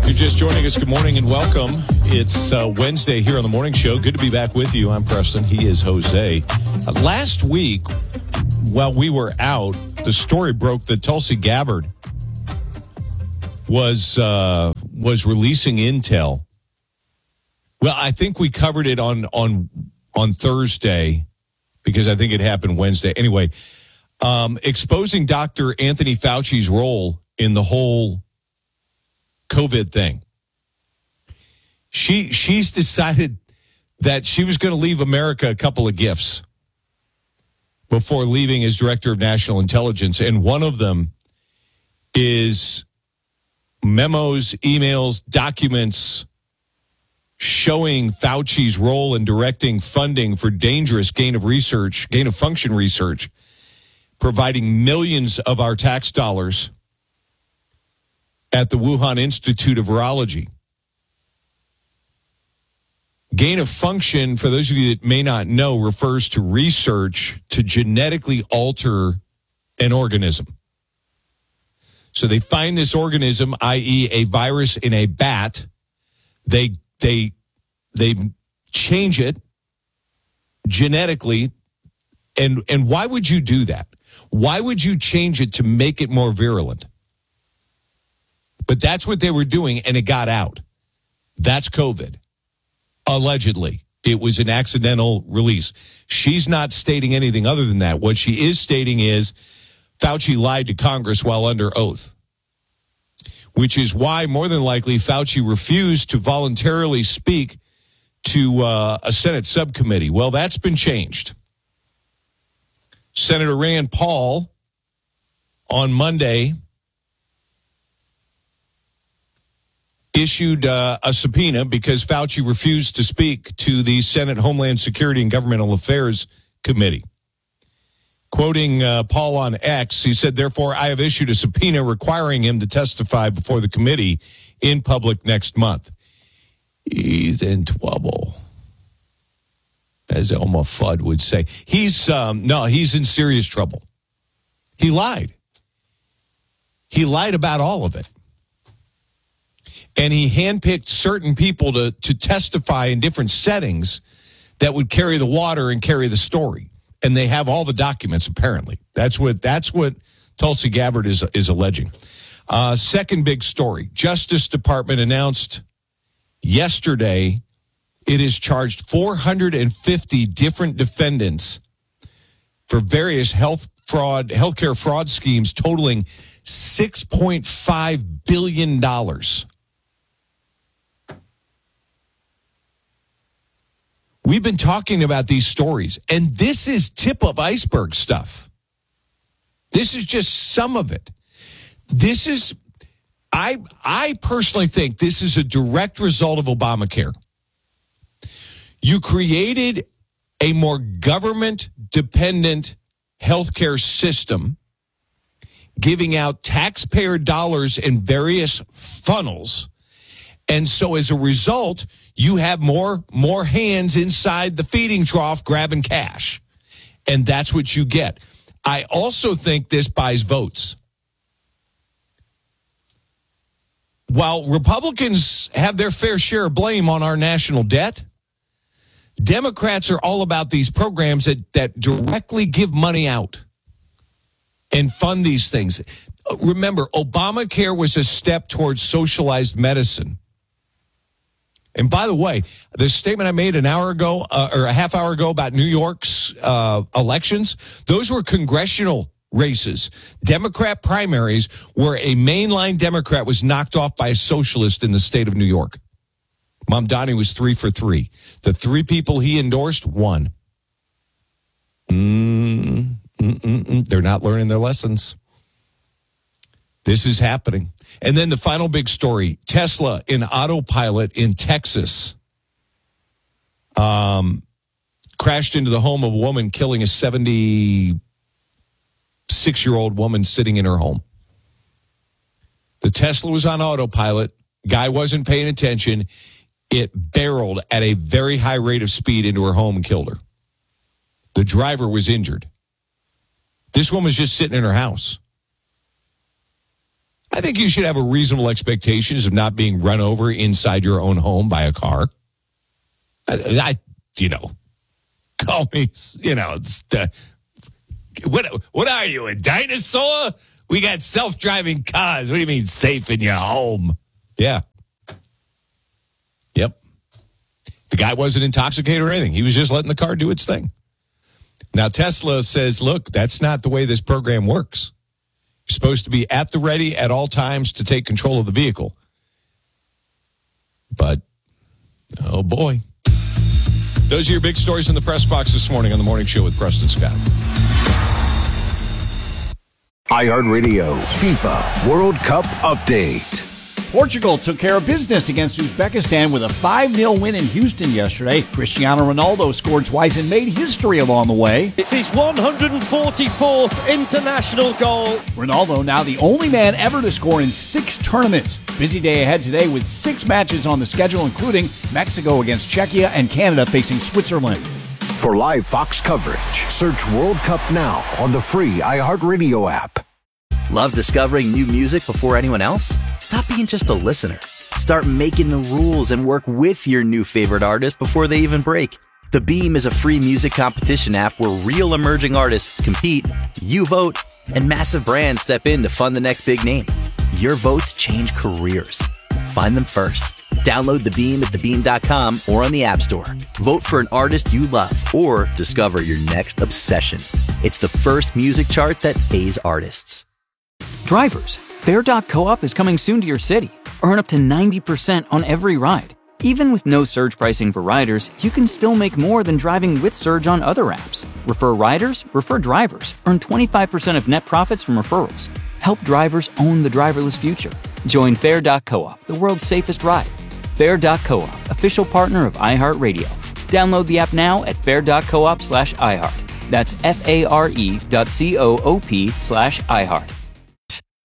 If you're just joining us, good morning and welcome. It's Wednesday here on the Morning Show. Good to be back with you. I'm Preston. He is Jose. Last week, while we were out, the story broke that Tulsi Gabbard was releasing intel. Well, I think we covered it on Thursday because I think it happened Wednesday. Anyway, exposing Dr. Anthony Fauci's role in the whole COVID thing. She's decided that she was going to leave America a couple of gifts before leaving as director of national intelligence. And one of them is memos, emails, documents showing Fauci's role in directing funding for dangerous gain of function research, providing millions of our tax dollars at the Wuhan Institute of Virology. Gain of function, for those of you that may not know, refers to research to genetically alter an organism. So they find this organism, i.e. a virus in a bat. They change it genetically. And why would you do that? Why would you change it to make it more virulent? But that's what they were doing, and it got out. That's COVID. Allegedly. It was an accidental release. She's not stating anything other than that. What she is stating is Fauci lied to Congress while under oath, which is why, more than likely, Fauci refused to voluntarily speak to a Senate subcommittee. Well, that's been changed. Senator Rand Paul, on Monday, issued a subpoena because Fauci refused to speak to the Senate Homeland Security and Governmental Affairs Committee. Quoting Paul on X, he said, "Therefore, I have issued a subpoena requiring him to testify before the committee in public next month." He's in trouble, as Elmer Fudd would say. He's in serious trouble. He lied. He lied about all of it. And he handpicked certain people to testify in different settings that would carry the water and carry the story. And they have all the documents, apparently. That's what Tulsi Gabbard is alleging. Second big story. Justice Department announced yesterday it has charged 450 different defendants for various healthcare fraud schemes totaling $6.5 billion. We've been talking about these stories, and this is tip of iceberg stuff. This is just some of it. This is, I personally think this is a direct result of Obamacare. You created a more government-dependent healthcare system, giving out taxpayer dollars in various funnels. And so as a result, you have more hands inside the feeding trough grabbing cash. And that's what you get. I also think this buys votes. While Republicans have their fair share of blame on our national debt, Democrats are all about these programs that directly give money out and fund these things. Remember, Obamacare was a step towards socialized medicine. And by the way, the statement I made an hour ago or a half hour ago about New York's elections, those were congressional races. Democrat primaries where a mainline Democrat was knocked off by a socialist in the state of New York. Mamdani was 3 for 3. The 3 people he endorsed won. They're not learning their lessons. This is happening. And then the final big story, Tesla in autopilot in Texas crashed into the home of a woman, killing a 76-year-old woman sitting in her home. The Tesla was on autopilot. Guy wasn't paying attention. It barreled at a very high rate of speed into her home and killed her. The driver was injured. This woman was just sitting in her house. I think you should have a reasonable expectations of not being run over inside your own home by a car. Call me, what are you, a dinosaur? We got self-driving cars. What do you mean safe in your home? Yeah. Yep. The guy wasn't intoxicated or anything. He was just letting the car do its thing. Now, Tesla says, look, that's not the way this program works. You're supposed to be at the ready at all times to take control of the vehicle. But, oh boy. Those are your big stories in the press box this morning on the Morning Show with Preston Scott. iHeartRadio FIFA World Cup Update. Portugal took care of business against Uzbekistan with a 5-0 win in Houston yesterday. Cristiano Ronaldo scored twice and made history along the way. It's his 144th international goal. Ronaldo now the only man ever to score in 6 tournaments. Busy day ahead today with 6 matches on the schedule, including Mexico against Czechia and Canada facing Switzerland. For live Fox coverage, search World Cup now on the free iHeartRadio app. Love discovering new music before anyone else? Stop being just a listener. Start making the rules and work with your new favorite artist before they even break. The Beam is a free music competition app where real emerging artists compete, you vote, and massive brands step in to fund the next big name. Your votes change careers. Find them first. Download The Beam at thebeam.com or on the App Store. Vote for an artist you love or discover your next obsession. It's the first music chart that pays artists. Drivers, Fair.coop is coming soon to your city. Earn up to 90% on every ride. Even with no surge pricing for riders, you can still make more than driving with Surge on other apps. Refer riders, refer drivers. Earn 25% of net profits from referrals. Help drivers own the driverless future. Join Fair.coop, the world's safest ride. Fair.coop, official partner of iHeartRadio. Download the app now at fair.coop/iHeart. That's FARE.coop/iHeart.